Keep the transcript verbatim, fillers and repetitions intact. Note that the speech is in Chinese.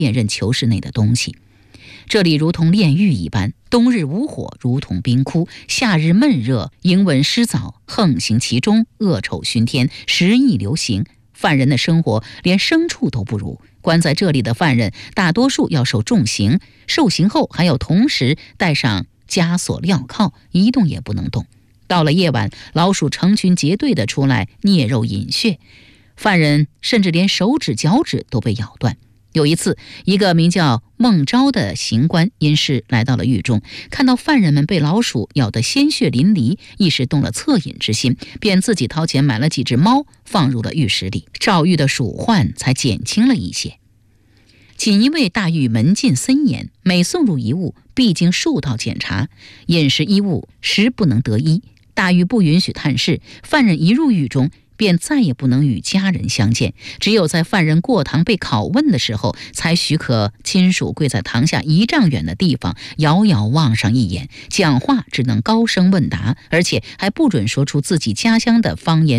辨认囚室内的东西。这里如同炼狱一般，冬日无火，如同冰窟；夏日闷热，蝇蚊湿燥，横行其中，恶臭熏天，食疫流行。犯人的生活连牲畜都不如。关在这里的犯人大多数要受重刑，受刑后还要同时带上枷锁镣铐，一动也不能动。到了夜晚，老鼠成群结队地出来啮肉饮血，犯人甚至连手指脚趾都被咬断。有一次，一个名叫孟昭的刑官因事来到了狱中，看到犯人们被老鼠咬得鲜血淋漓，一时动了恻隐之心，便自己掏钱买了几只猫放入了狱室里，赵狱的鼠患才减轻了一些。仅因为大狱门禁森严，每送入一物必经数道检查，饮食衣物实不能得一。大狱不允许探视，犯人一入狱中便再也不能与家人相见，只有在犯人过堂被拷问的时候，才许可亲属跪在堂下一丈远的地方，遥遥望上一眼，讲话只能高声问答，而且还不准说出自己家乡的方言